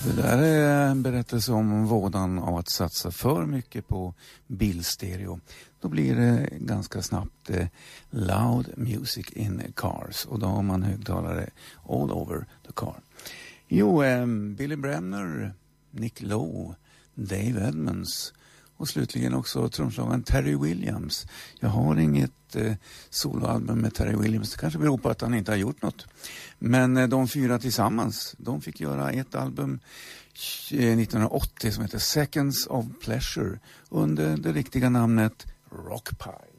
Det där är en berättelse om vådan av att satsa för mycket på bildstereo. Då blir det ganska snabbt loud music in cars. Och då har man högtalare all over the car. Jo, Billy Bremner, Nick Lowe, Dave Edmunds och slutligen också trumslagaren Terry Williams. Jag har inget soloalbum med Terry Williams. Det kanske beror på att han inte har gjort något. Men de fyra tillsammans, de fick göra ett album 1980 som heter Seconds of Pleasure under det riktiga namnet Rockpile.